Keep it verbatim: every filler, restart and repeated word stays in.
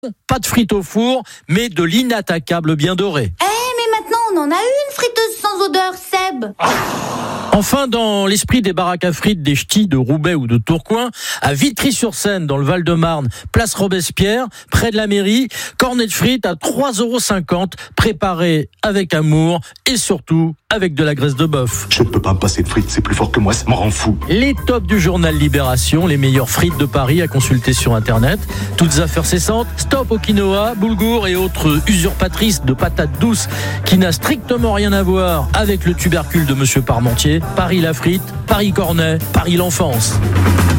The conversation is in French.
Pas de frites au four, mais de l'inattaquable bien doré. Eh, mais maintenant on en a une friteuse sans odeur, Seb. Enfin, dans l'esprit des baraques à frites des ch'tis de Roubaix ou de Tourcoing, à Vitry-sur-Seine, dans le Val-de-Marne, place Robespierre, près de la mairie, cornet de frites à trois euros cinquante, préparé avec amour et surtout avec de la graisse de bœuf. Je ne peux pas me passer de frites, c'est plus fort que moi, ça me rend fou. Les tops du journal Libération, les meilleures frites de Paris à consulter sur Internet. Toutes affaires cessantes, stop au quinoa, boulgour et autres usurpatrices de patates douces qui n'a strictement rien à voir avec le tubercule de Monsieur Parmentier. Paris la frite, Paris Cornet, Paris l'enfance.